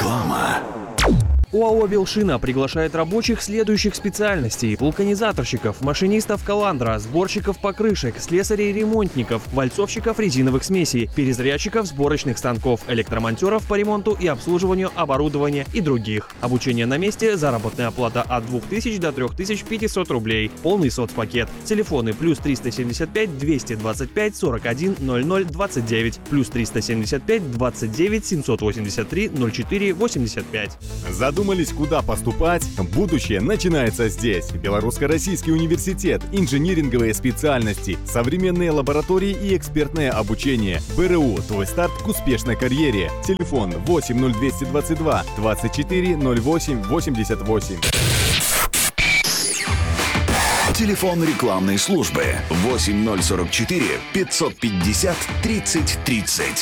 Реклама. ОАО «Белшина» приглашает рабочих следующих специальностей: вулканизаторщиков, машинистов «Каландра», сборщиков покрышек, слесарей-ремонтников, вальцовщиков резиновых смесей, перезрядчиков сборочных станков, электромонтеров по ремонту и обслуживанию оборудования и других. Обучение на месте, заработная плата от 2000 до 3500 рублей. Полный соцпакет. Телефоны +375 225 41 00 29, +375 29 783 04 85. Задумались, куда поступать? Будущее начинается здесь. Белорусско-Российский университет, инжиниринговые специальности, современные лаборатории и экспертное обучение. БРУ – твой старт к успешной карьере. Телефон 80222 24 08 88. Телефон рекламной службы 8044 550 30 30.